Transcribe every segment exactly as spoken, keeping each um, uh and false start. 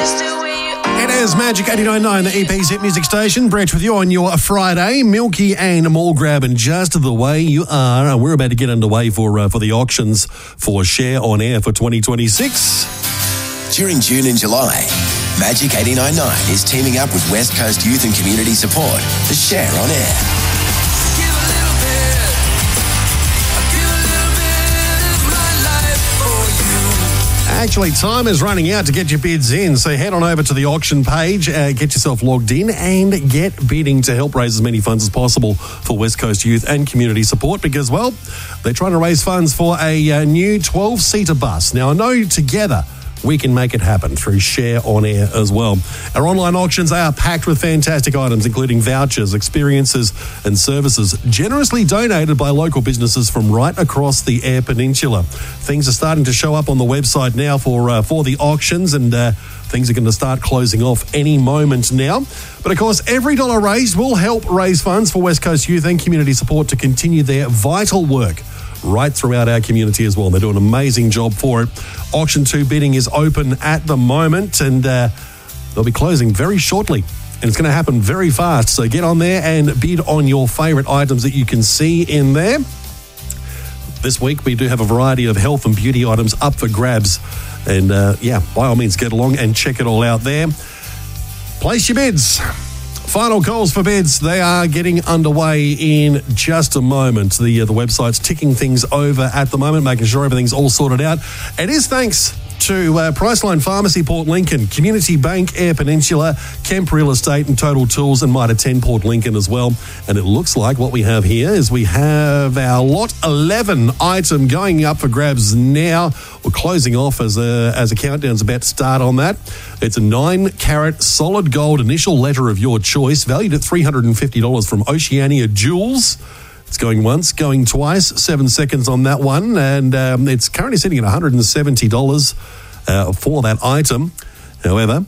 It is Magic eighty-nine point nine, the E P's hit music station. Brett with you on your Friday. Milky and Mall grabbing just the way you are. And we're about to get underway for uh, for the auctions for Share on Air for twenty twenty-six. During June and July, Magic eighty-nine point nine is teaming up with West Coast Youth and Community Support to Share on Air. Actually, time is running out to get your bids in, so head on over to the auction page, uh, get yourself logged in and get bidding to help raise as many funds as possible for West Coast Youth and Community Support because, well, they're trying to raise funds for a uh, new twelve-seater bus. Now, I know together we can make it happen through Share on Air as well. Our online auctions are packed with fantastic items, including vouchers, experiences and services generously donated by local businesses from right across the Eyre Peninsula. Things are starting to show up on the website now for uh, for the auctions, and uh, things are going to start closing off any moment now. But of course, every dollar raised will help raise funds for West Coast Youth and Community Support to continue their vital work right throughout our community as well. They do an amazing job for it. Auction two bidding is open at the moment, and uh, they'll be closing very shortly. And it's going to happen very fast. So get on there and bid on your favourite items that you can see in there. This week, we do have a variety of health and beauty items up for grabs. And uh, yeah, by all means, get along and check it all out there. Place your bids. Final calls for bids, they are getting underway in just a moment. The uh, the website's ticking things over at the moment, making sure everything's all sorted out. It is thanks to uh, Priceline Pharmacy Port Lincoln, Community Bank Eyre Peninsula, Kemp Real Estate and Total Tools, and Mitre ten Port Lincoln as well. And it looks like what we have here is we have our Lot eleven item going up for grabs now. We're closing off as a, as a countdown's about to start on that. It's a nine carat solid gold initial letter of your choice, valued at three hundred fifty dollars from Oceania Jewels. It's going once, going twice, seven seconds on that one, and um, it's currently sitting at one hundred seventy dollars uh, for that item. However,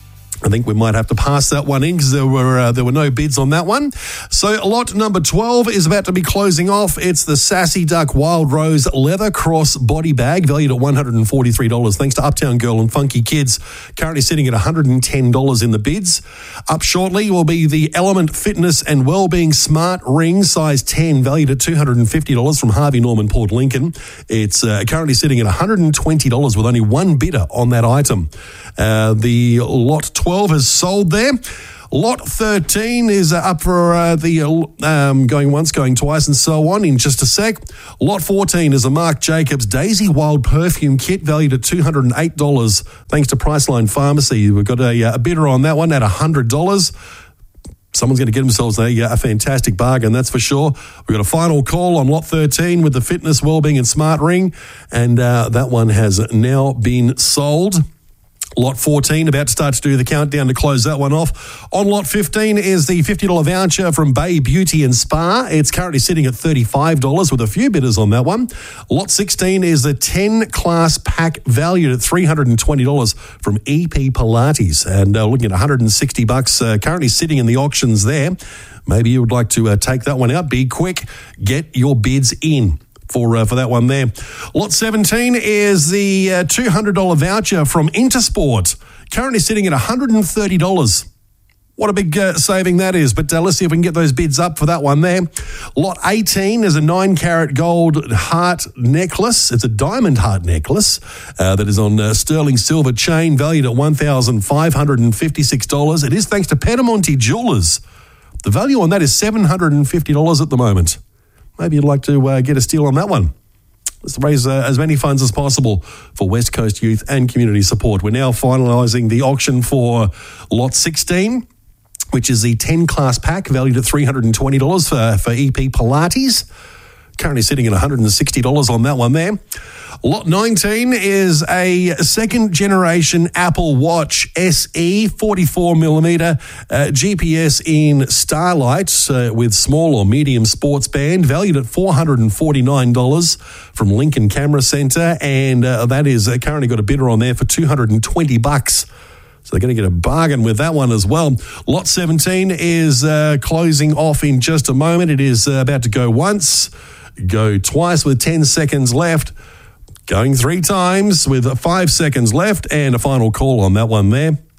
I think we might have to pass that one in because there were uh, there were no bids on that one. So lot number twelve is about to be closing off. It's the Sassy Duck Wild Rose Leather Cross Body Bag, valued at one hundred forty-three dollars, thanks to Uptown Girl and Funky Kids, currently sitting at one hundred ten dollars in the bids. Up shortly will be the Element Fitness and Wellbeing Smart Ring, size ten, valued at two hundred fifty dollars from Harvey Norman Port Lincoln. It's uh, currently sitting at one hundred twenty dollars with only one bidder on that item. Uh, the lot twelve has sold there. Lot thirteen is uh, up for uh, the uh, um, going once, going twice, and so on in just a sec. Lot fourteen is a Marc Jacobs Daisy Wild Perfume Kit, valued at two hundred eight dollars, thanks to Priceline Pharmacy. We've got a, a bidder on that one at one hundred dollars. Someone's going to get themselves a, a fantastic bargain, that's for sure. We've got a final call on Lot thirteen with the Fitness, Wellbeing and Smart Ring, and uh, that one has now been sold. Lot fourteen, about to start to do the countdown to close that one off. On Lot fifteen is the fifty dollars voucher from Bay Beauty and Spa. It's currently sitting at thirty-five dollars with a few bidders on that one. Lot sixteen is the ten class pack valued at three hundred twenty dollars from E P Pilates. And uh, looking at one hundred sixty bucks uh, currently sitting in the auctions there. Maybe you would like to uh, take that one out. Be quick. Get your bids in for uh, for that one there. Lot seventeen is the uh, two hundred dollars voucher from Intersport, currently sitting at one hundred thirty dollars. What a big uh, saving that is, but uh, let's see if we can get those bids up for that one there. Lot eighteen is a nine carat gold heart necklace. It's a diamond heart necklace uh, that is on uh, sterling silver chain, valued at one thousand five hundred fifty-six dollars. It is thanks to Petamonte Jewelers. The value on that is seven hundred fifty dollars at the moment. Maybe you'd like to uh, get a steal on that one. Let's raise uh, as many funds as possible for West Coast Youth and Community Support. We're now finalising the auction for Lot sixteen, which is the ten class pack, valued at three hundred twenty dollars for, for E P Pilates. Currently sitting at one hundred sixty dollars on that one there. Lot nineteen is a second generation Apple Watch S E forty-four millimeter uh, G P S in Starlight uh, with small or medium sports band, valued at four hundred forty-nine dollars from Lincoln Camera Centre, and uh, that is uh, currently got a bidder on there for two hundred twenty bucks. So they're going to get a bargain with that one as well. Lot seventeen is uh, closing off in just a moment. It is uh, about to go once, go twice with ten seconds left. Going three times with five seconds left, and a final call on that one there.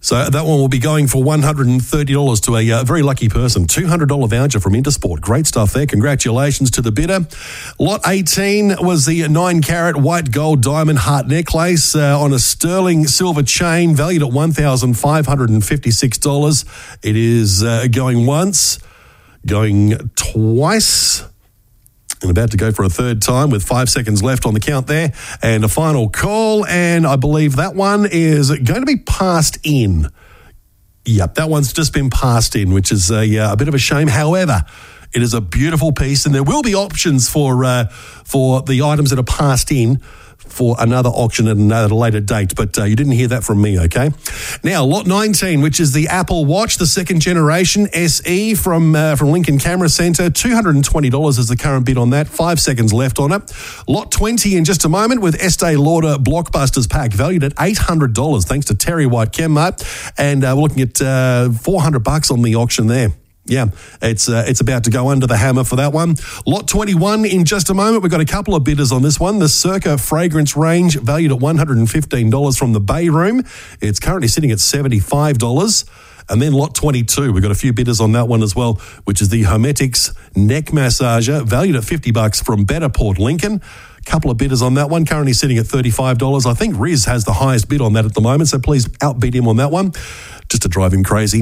So that one will be going for one hundred thirty dollars to a uh, very lucky person. two hundred dollars voucher from Intersport. Great stuff there. Congratulations to the bidder. Lot eighteen was the nine carat white gold diamond heart necklace uh, on a sterling silver chain valued at one thousand five hundred fifty-six dollars. It is uh, going once, going twice, and about to go for a third time with five seconds left on the count there. And a final call, and I believe that one is going to be passed in. Yep, that one's just been passed in, which is a, uh, a bit of a shame. However, it is a beautiful piece, and there will be options for uh, for the items that are passed in for another auction at another later date, but uh, you didn't hear that from me, okay? Now, lot nineteen, which is the Apple Watch, the second generation S E from uh, from Lincoln Camera Centre. two hundred twenty dollars is the current bid on that. Five seconds left on it. Lot twenty in just a moment with Estee Lauder Blockbusters pack valued at eight hundred dollars, thanks to Terry White Chemmart. And uh, we're looking at uh, four hundred bucks on the auction there. Yeah, it's uh, it's about to go under the hammer for that one. Lot twenty-one in just a moment. We've got a couple of bidders on this one. The Circa fragrance range valued at one hundred fifteen dollars from the Bay Room. It's currently sitting at seventy-five dollars. And then lot twenty-two, we've got a few bidders on that one as well, which is the Hermetics neck massager valued at fifty bucks from Better Port Lincoln. Couple of bidders on that one, currently sitting at thirty-five dollars. I think Riz has the highest bid on that at the moment, so please outbid him on that one, just to drive him crazy.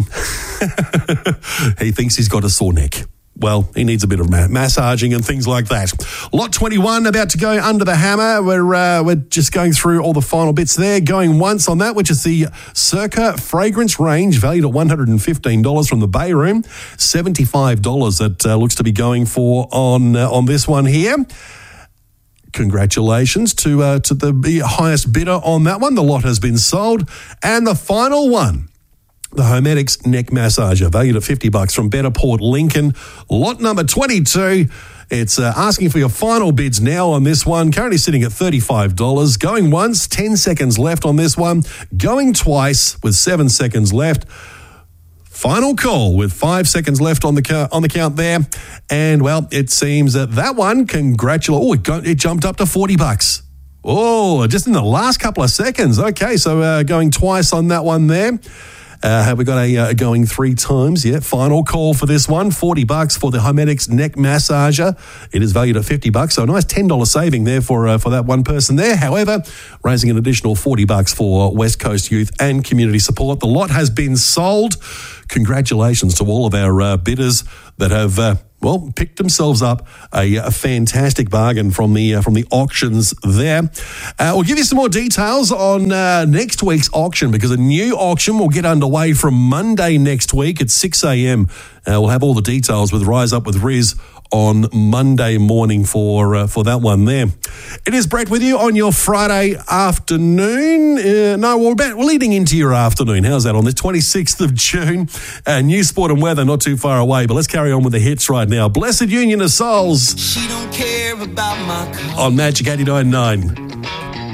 He thinks he's got a sore neck. Well, he needs a bit of ma- massaging and things like that. Lot twenty-one about to go under the hammer. We're uh, we're just going through all the final bits there. Going once on that, which is the Circa fragrance range valued at one hundred fifteen dollars from the Bay Room. seventy-five dollars that uh, looks to be going for on uh, on this one here. Congratulations to uh, to the highest bidder on that one. The lot has been sold. And the final one, the Hermetics neck massager, valued at fifty bucks from Better Port Lincoln. Lot number twenty-two. It's uh, asking for your final bids now on this one. Currently sitting at thirty-five dollars. Going once, ten seconds left on this one. Going twice with seven seconds left. Final call with five seconds left on the ca- on the count there. And, well, it seems that that one, congratulations. Oh, it, got, it jumped up to forty bucks. Oh, just in the last couple of seconds. Okay, so uh, going twice on that one there. Uh, have we got a uh, going three times? Yeah, final call for this one. forty bucks for the Hermetics neck massager. It is valued at fifty bucks, so a nice ten dollars saving there for uh, for that one person there. However, raising an additional forty bucks for West Coast Youth and Community Support. The lot has been sold. Congratulations to all of our uh, bidders that have uh, well, picked themselves up a, a fantastic bargain from the uh, from the auctions there. Uh, we'll give you some more details on uh, next week's auction, because a new auction will get underway from Monday next week at six a.m. Uh, we'll have all the details with Rise Up with Riz on Monday morning for uh, for that one there. It is Brett with you on your Friday afternoon. Uh, no, we're, about, we're leading into your afternoon. How's that? On the twenty-sixth of June. Uh, new sport and weather not too far away, but let's carry on with the hits right now. Blessed Union of Souls. She don't care about my car. On Magic eighty-nine point nine.